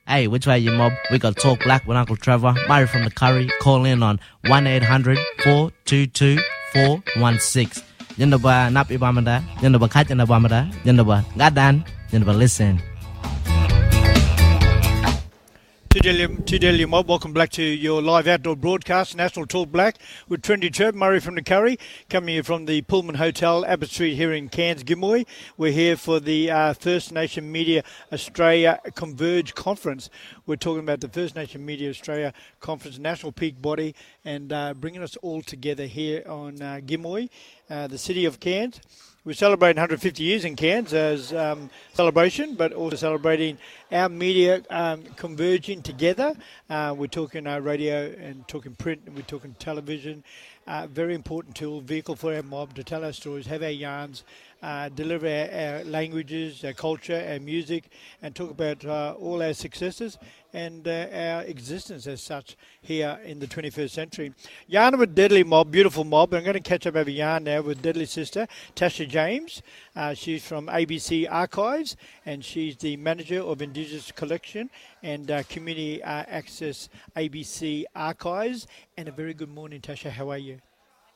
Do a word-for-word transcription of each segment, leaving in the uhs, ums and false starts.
Hey, which way you mob? We got Talk Black with Uncle Trevor. Murray from the Curry. Call in on one eight hundred four two two four one six. Yandaba Napi Bamada. Yandaba Kajana Bamada. Yandaba Gadan. Yandaba listen. To Delhi Mob, welcome back to your live outdoor broadcast, National Talk Black, with Trendy Trev, Murray from the Curry, coming here from the Pullman Hotel, Abbott Street here in Cairns, Gimoy. We're here for the uh, First Nation Media Australia Converge Conference. We're talking about the First Nation Media Australia Conference, national peak body, and uh, bringing us all together here on uh, Gimoy, uh, the city of Cairns. We're celebrating one hundred fifty years in Cairns as um, celebration, but also celebrating our media um, converging together. Uh, we're talking uh, radio and talking print, and we're talking television. Uh, very important tool, vehicle for our mob to tell our stories, have our yarns, uh, deliver our, our languages, our culture, our music, and talk about uh, all our successes and uh, our existence as such here in the twenty-first century. Yarn with Deadly Mob, beautiful mob. I'm going to catch up over yarn now with Deadly sister, Tasha James. Uh, she's from A B C Archives, and she's the manager of Indigenous Collection and uh, Community uh, Access A B C Archives. And a very good morning, Tasha. How are you?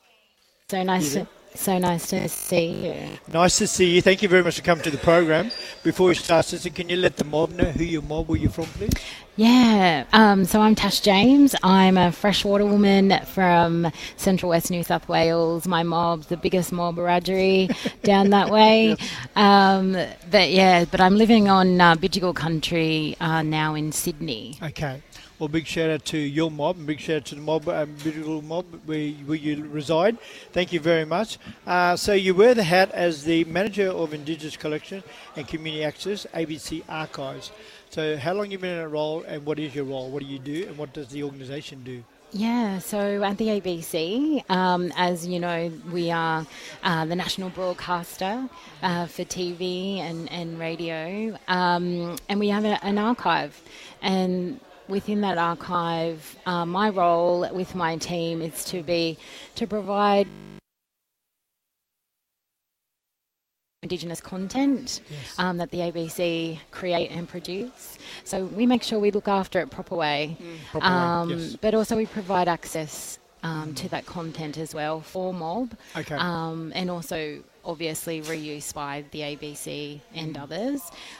So nice to, so nice to see you. Nice to see you. Thank you very much for coming to the program. Before we start, sister, can you let the mob know who your mob, where you're from, please? Yeah, um, so I'm Tash James. I'm a freshwater woman from Central West New South Wales. My mob's the biggest mob Wiradjuri down that way. Yes. Um, but yeah, but I'm living on uh, Bidjigal country uh, now in Sydney. Okay. Well, big shout out to your mob and big shout out to the mob, um, Bidjigal mob, where, where you reside. Thank you very much. Uh, so you wear the hat as the manager of Indigenous Collection and Community Access, A B C Archives. So how long have you been in that role, and what is your role? What do you do, and what does the organisation do? Yeah, so at the A B C, um, as you know, we are uh, the national broadcaster uh, for T V and, and radio, um, and we have a, an archive. And within that archive, uh, my role with my team is to be to provide Indigenous content yes. um, that the A B C create and produce. So we make sure we look after it proper way, mm, proper um, way. Yes. But also we provide access um, mm. to that content as well for mob, okay. um, and also obviously reuse by the A B C and mm. others.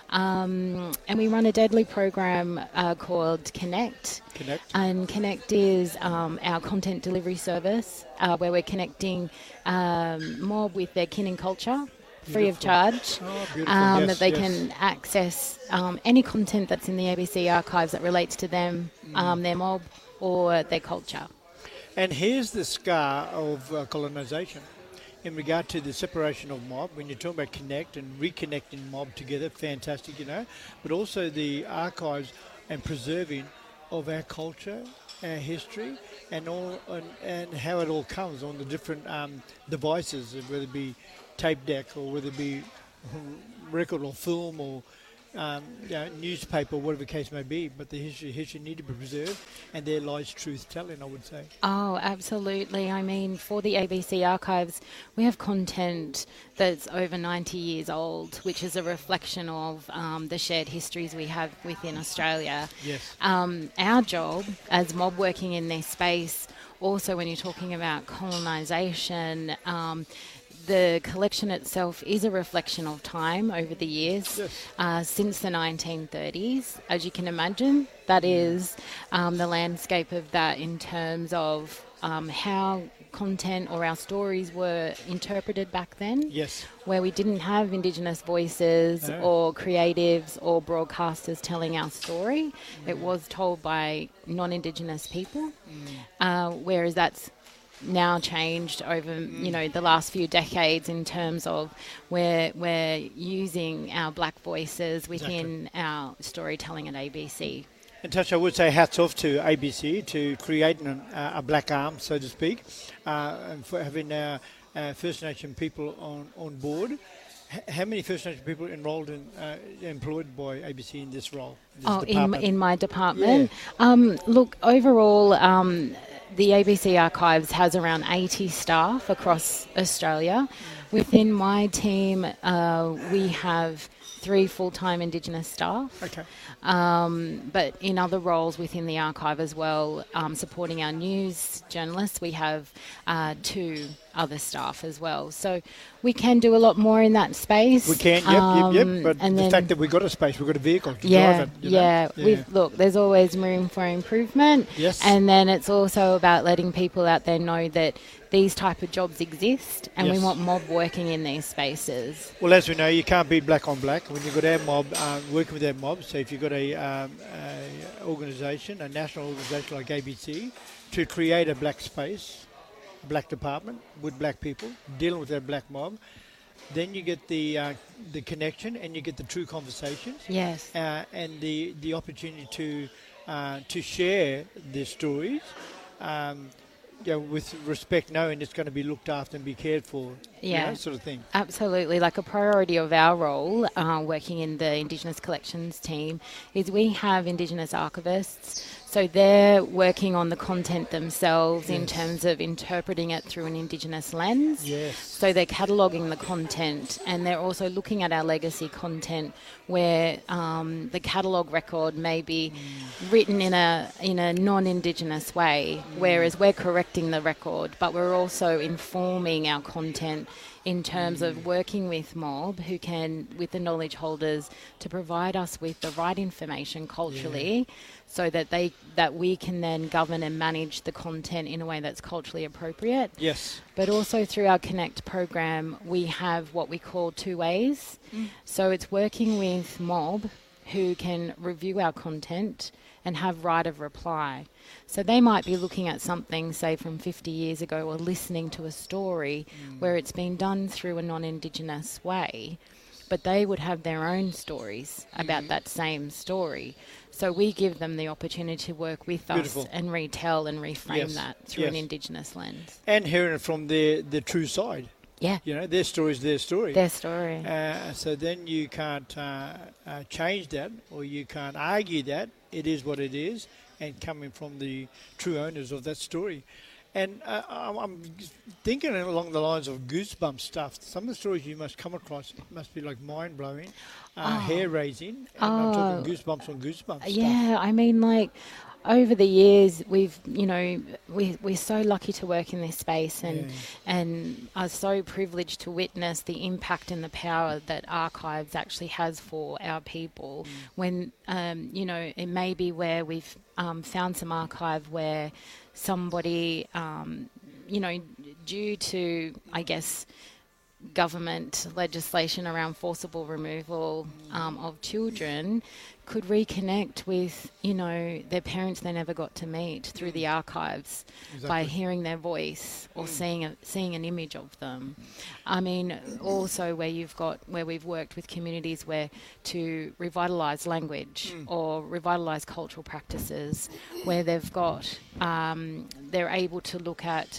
Um, and we run a deadly program uh, called Connect. Connect. And Connect is um, our content delivery service uh, where we're connecting um, mob with their kin and culture. Free Beautiful. of charge, oh, um, yes, that they yes. can access um, any content that's in the A B C archives that relates to them, mm. um, their mob or their culture. And here's the scar of uh, colonisation in regard to the separation of mob. When you're talking about connect and reconnecting mob together, fantastic, you know, but also the archives and preserving of our culture, our history, and all, and, and how it all comes on the different um, devices, whether it be tape deck or whether it be record or film or um, you know, newspaper, whatever the case may be, but the history history need to be preserved, and there lies truth telling, I would say. Oh, absolutely. I mean, for the A B C archives, we have content that's over ninety years old, which is a reflection of um, the shared histories we have within Australia. Yes. Um, our job as mob working in this space, also when you're talking about colonisation, um, the collection itself is a reflection of time over the years, yes. uh, since the nineteen thirties. As you can imagine, that is um, the landscape of that in terms of um, how content or our stories were interpreted back then. Yes. Where we didn't have Indigenous voices no. or creatives or broadcasters telling our story. Mm. It was told by non-Indigenous people, mm. uh, whereas that's now changed over mm. you know the last few decades in terms of where we're using our black voices within exactly. our storytelling at A B C. And Tasha, I would say hats off to A B C to creating uh, a black arm, so to speak, uh, and for having our uh, First Nation people on, on board. H- how many First Nation people enrolled and uh, employed by A B C in this role? This oh, in, in my department? Yeah. Um, look, overall, um, the A B C Archives has around eighty staff across Australia. Within my team, uh, we have three full-time Indigenous staff. Okay. Um, but in other roles within the archive as well, um, supporting our news journalists, we have uh, two other staff as well. So we can do a lot more in that space. We can, yep, um, yep, yep. But and the then, fact that we've got a space, we've got a vehicle to yeah, drive it. You know? yeah, yeah. We've, look, there's always room for improvement. Yes. And then it's also about letting people out there know that these type of jobs exist, and Yes. we want mob working in these spaces. Well, as we know, you can't beat black on black. When you've got our mob, um, working with our mob, so if you've got a, um, a organisation, a national organisation like A B C, to create a black space, black department with black people, dealing with that black mob, then you get the uh, the connection and you get the true conversations. Yes. Uh, and the, the opportunity to uh, to share their stories. Um, you know, with respect, knowing it's going to be looked after and be cared for, Yeah. you know, sort of thing. Absolutely. Like a priority of our role, uh, working in the Indigenous Collections team, is we have Indigenous archivists. So they're working on the content themselves in Yes. terms of interpreting it through an Indigenous lens. Yes. So they're cataloguing the content, and they're also looking at our legacy content where um, the catalogue record may be mm. written in a in a non-Indigenous way, mm. whereas we're correcting the record, but we're also informing our content in terms mm. of working with mob who can, with the knowledge holders, to provide us with the right information culturally, yeah. so that they that we can then govern and manage the content in a way that's culturally appropriate. Yes. But also through our Connect program, we have what we call two ways. Mm. So it's working with mob who can review our content and have right of reply. So they might be looking at something, say, from fifty years ago, or listening to a story mm. where it's been done through a non-Indigenous way, but they would have their own stories about mm-hmm. that same story. So we give them the opportunity to work with Beautiful. us and retell and reframe Yes. that through yes. an Indigenous lens. And hearing it from their, their true side. Yeah. You know, their story is their story. Their story. Uh, so then you can't uh, uh, change that, or you can't argue that. It is what it is, and coming from the true owners of that story. And uh, I'm I'm thinking along the lines of goosebump stuff. Some of the stories you must come across must be like mind-blowing, uh, Oh. hair-raising, and Oh. I'm talking goosebumps on goosebumps Yeah, stuff. I mean, like, over the years, we've, you know, we, we're so lucky to work in this space, and Yeah. and are so privileged to witness the impact and the power that archives actually has for our people. Mm. When, um, you know, it may be where we've um, found some archive where somebody, um, you know, due to, I guess, government legislation around forcible removal um, of children, could reconnect with, you know, their parents they never got to meet through the archives Exactly. by hearing their voice or seeing a, seeing an image of them. I mean, also where you've got where we've worked with communities where to revitalise language Mm. or revitalise cultural practices, where they've got um, they're able to look at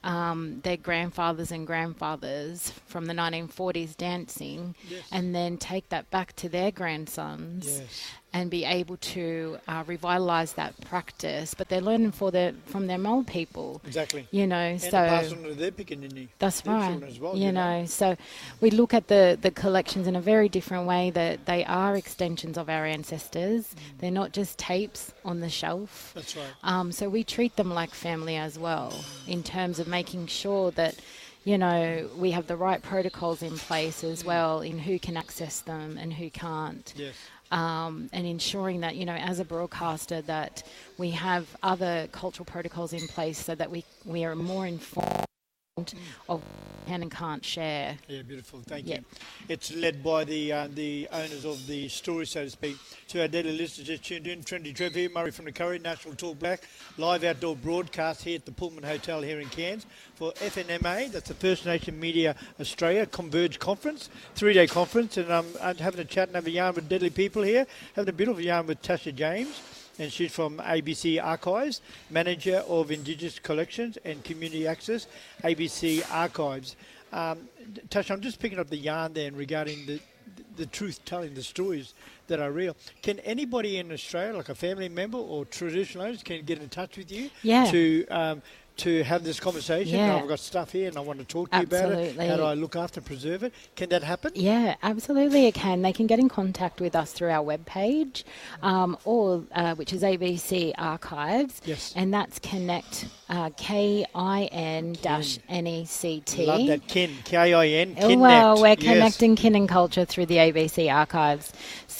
Um, their grandfathers and grandfathers from the nineteen forties dancing, Yes. and then take that back to their grandsons Yes. and be able to uh, revitalise that practice. But they're learning for their, from their old people, Exactly. you know. And so to pass on to their pickaninny. that's their right. children as well, you know, so we look at the, the collections in a very different way, that they are extensions of our ancestors. Mm. They're not just tapes on the shelf. That's right. Um, so we treat them like family as well, in terms of making sure that, you know, we have the right protocols in place as well in who can access them and who can't. Yes. Um, and ensuring that, you know, as a broadcaster, that we have other cultural protocols in place so that we, we are more informed of what can and can't share. Yeah, beautiful. Thank Yeah. you. It's led by the uh, the owners of the story, so to speak. To our daily listeners just tuned in, Trendy Trev here, Murray from the Curry, National Talk Black, live outdoor broadcast here at the Pullman Hotel here in Cairns for F N M A, that's the First Nation Media Australia Converge Conference, three-day conference, and um, I'm having a chat and have a yarn with deadly people here, having a beautiful yarn with Tasha James, and she's from A B C Archives, Manager of Indigenous Collections and Community Access, A B C Archives. Um, Tasha, I'm just picking up the yarn then regarding the, the truth telling, the stories that are real. Can anybody in Australia, like a family member or traditional owners, can get in touch with you Yeah. to um, to have this conversation. Yeah. I've got stuff here and I want to talk to you about it. Absolutely. How do I look after and preserve it? Can that happen? Yeah, absolutely it can. They can get in contact with us through our webpage, um, or uh, which is A B C Archives. Yes. And that's Connect, uh, K I N dash N E C T. Love that. Kin, K I N, Oh, Connect. well, we're Yes. connecting kin and culture through the A B C Archives.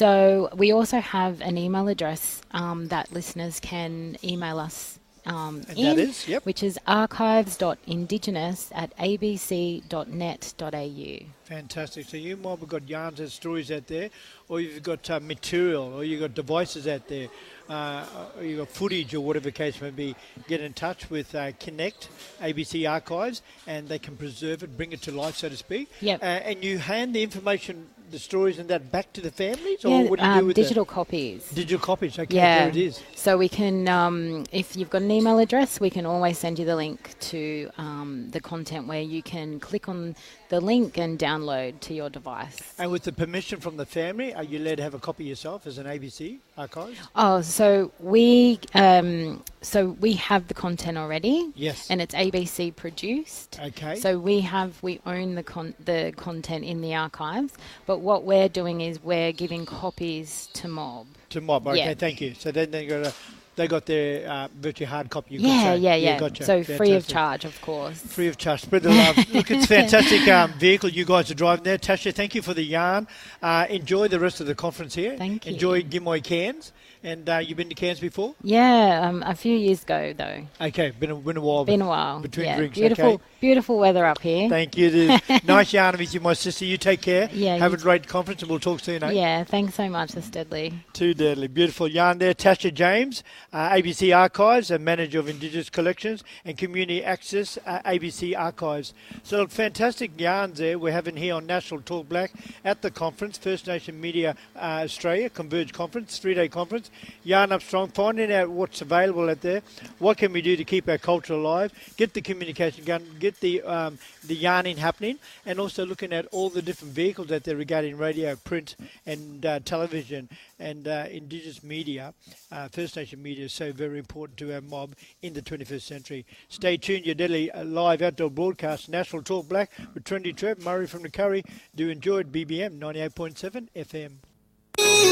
So we also have an email address um, that listeners can email us um, And in, that is, yep. which is archives dot indigenous at a b c dot net dot a u. Fantastic. So you might have got yarns and stories out there, or you've got uh, material, or you've got devices out there, uh, or you've got footage or whatever the case may be. Get in touch with uh, Connect, A B C Archives, and they can preserve it, bring it to life, so to speak. Yep. Uh, and you hand the information, the stories and that back to the families? Or Yeah, what do you um, do with digital copies. the digital copies? Okay, Yeah. there it is. So we can, um, if you've got an email address, we can always send you the link to um, the content where you can click on the link and download to your device. And with the permission from the family, are you allowed to have a copy yourself as an A B C Archives? Oh, so we um, so we have the content already, Yes. and it's A B C produced. Okay. So we have we own the con- the content in the archives, but what we're doing is we're giving copies to Mob. To Mob. Okay, Yeah. thank you. So then they got a, they got their uh, virtually hard copy. You could Yeah, say. yeah, yeah. Gotcha. So free of Fantastic. charge, of course. Free of charge. Spread the love. Look, it's a fantastic um, vehicle you guys are driving there. Tasha, thank you for the yarn. Uh, enjoy the rest of the conference here. Thank you. Enjoy Gimoy Cairns. And uh, you've been to Cairns before? Yeah, um, a few years ago though. Okay, been a, been a while. Been a while. Between yeah, drinks, beautiful, okay. beautiful weather up here. Thank you. There's nice yarn with you, my sister. You take care. Yeah, Have you a great conference and we'll talk soon, eh? Yeah, thanks so much, Mister Deadly. Too deadly. Beautiful yarn there. Tasha James, uh, A B C Archives, a manager of Indigenous Collections and Community Access, uh, A B C Archives. So, look, fantastic yarns there we're having here on National Talk Black at the conference, First Nation Media uh, Australia, Converge Conference, three-day conference. Yarn Up Strong, finding out what's available out there. What can we do to keep our culture alive? Get the communication going, get the um, the yarning happening, and also looking at all the different vehicles out there regarding radio, print, and uh, television, and uh, Indigenous media. Uh, First Nation media is so very important to our mob in the twenty-first century. Stay tuned, your daily uh, live outdoor broadcast, National Talk Black with Trendy Trev, Murray from the Curry. Do enjoy it, B B M ninety-eight point seven F M.